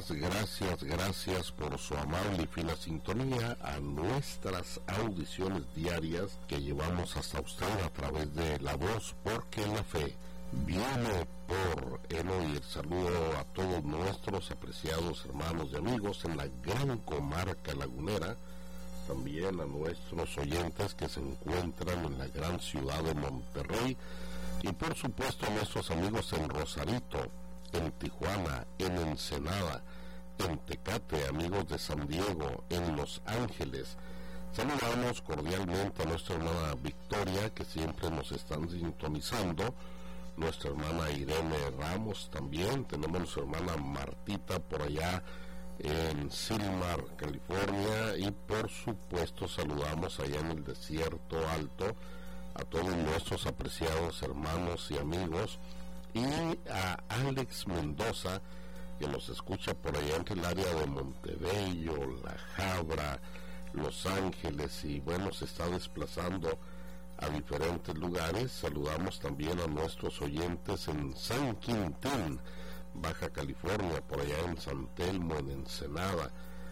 gracias por su amable y fina sintonía a nuestras audiciones diarias que llevamos hasta usted a través de la voz, porque la fe viene por el oír. Saludo a todos nuestros apreciados hermanos y amigos en la gran comarca lagunera, también a nuestros oyentes que se encuentran en la gran ciudad de Monterrey y por supuesto a nuestros amigos en Rosarito, en Tijuana, en Ensenada, en Tecate, amigos de San Diego, en Los Ángeles. Saludamos cordialmente a nuestra hermana Victoria, que siempre nos están sintonizando, nuestra hermana Irene Ramos también, tenemos nuestra hermana Martita por allá en Silmar, California, y por supuesto saludamos allá en el Desierto Alto a todos nuestros apreciados hermanos y amigos, y a Alex Mendoza, que nos escucha por allá entre el área de Montebello, La Habra, Los Ángeles, y bueno, se está desplazando a diferentes lugares. Saludamos también a nuestros oyentes en San Quintín, Baja California, por allá en San Telmo, en Ensenada,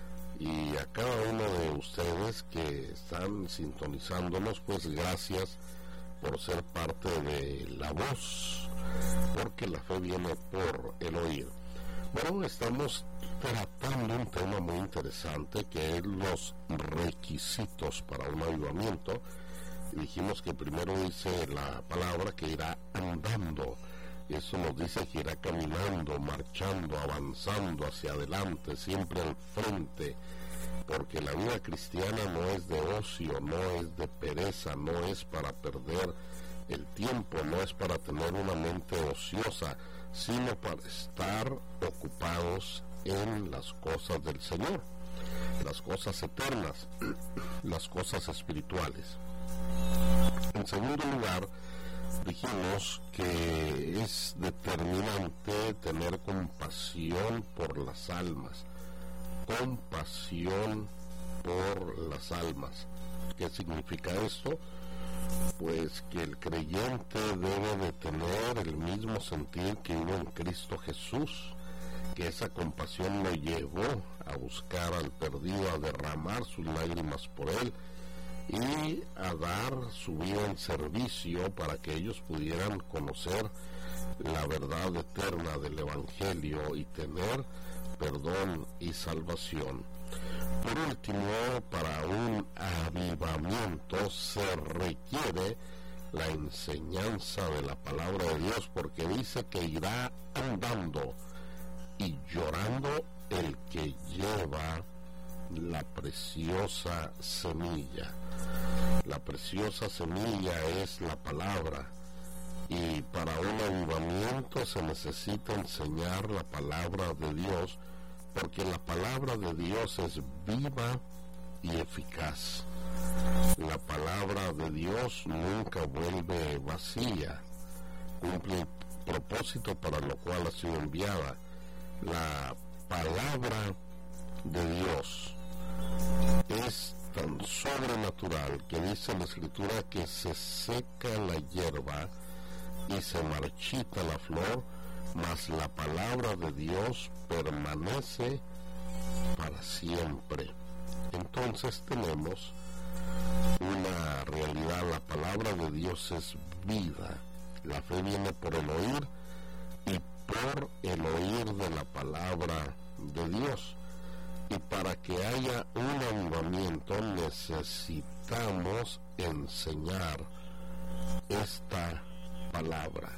y a cada uno de ustedes que están sintonizándonos, pues gracias por ser parte de la voz, porque la fe viene por el oír. Bueno, estamos tratando un tema muy interesante que es los requisitos para un avivamiento. Dijimos que primero dice la palabra que irá andando. Eso nos dice que irá caminando, marchando, avanzando hacia adelante, siempre al frente, porque la vida cristiana no es de ocio, no es de pereza, no es para perder el tiempo, no es para tener una mente ociosa, sino para estar ocupados en las cosas del Señor, las cosas eternas, las cosas espirituales. En segundo lugar, dijimos que es determinante tener compasión por las almas. Compasión por las almas. ¿Qué significa esto? Pues que el creyente debe de tener el mismo sentir que hubo en Cristo Jesús, que esa compasión lo llevó a buscar al perdido, a derramar sus lágrimas por él y a dar su vida en servicio para que ellos pudieran conocer la verdad eterna del Evangelio y tener perdón y salvación. Por último, para un avivamiento se requiere la enseñanza de la palabra de Dios, porque dice que irá andando y llorando el que lleva la preciosa semilla. La preciosa semilla es la palabra, y para un avivamiento se necesita enseñar la palabra de Dios, porque la palabra de Dios es viva y eficaz. La palabra de Dios nunca vuelve vacía, cumple el propósito para lo cual ha sido enviada. La palabra de Dios es tan sobrenatural que dice la Escritura que se seca la hierba y se marchita la flor, mas la palabra de Dios permanece para siempre. Entonces tenemos una realidad: la palabra de Dios es vida. La fe viene por el oír, y por el oír de la palabra de Dios. Y para que haya un avivamiento necesitamos enseñar esta palabra,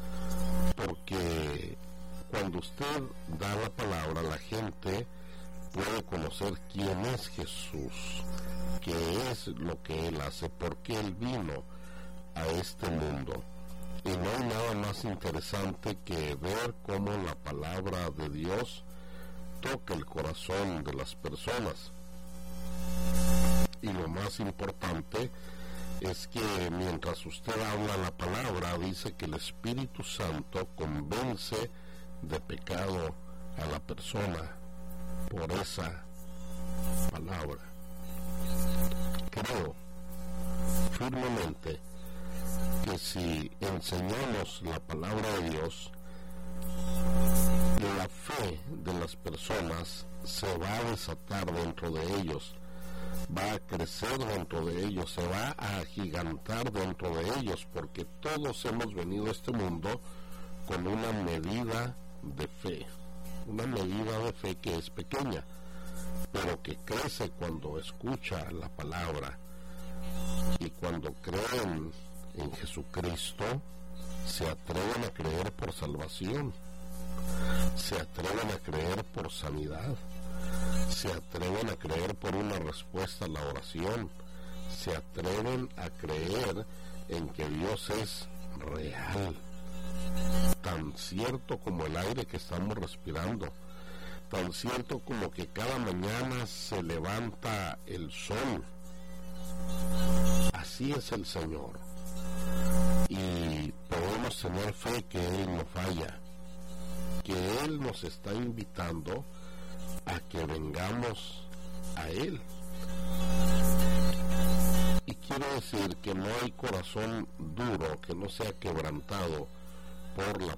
porque cuando usted da la palabra, la gente puede conocer quién es Jesús, qué es lo que Él hace, por qué Él vino a este mundo. Y no hay nada más interesante que ver cómo la palabra de Dios toca el corazón de las personas. Y lo más importante es que mientras usted habla la palabra, dice que el Espíritu Santo convence de pecado a la persona por esa palabra. Creo firmemente que si enseñamos la palabra de Dios, la fe de las personas se va a desatar dentro de ellos, va a crecer dentro de ellos, se va a agigantar dentro de ellos, porque todos hemos venido a este mundo con una medida de fe que es pequeña, pero que crece cuando escucha la palabra y cuando creen en Jesucristo, se atreven a creer por salvación, se atreven a creer por sanidad, se atreven a creer por una respuesta a la oración, se atreven a creer en que Dios es real, tan cierto como el aire que estamos respirando, tan cierto como que cada mañana se levanta el sol. Así es el Señor, y podemos tener fe que Él no falla, que Él nos está invitando a que vengamos a Él. Y quiero decir que no hay corazón duro que no sea quebrantado por la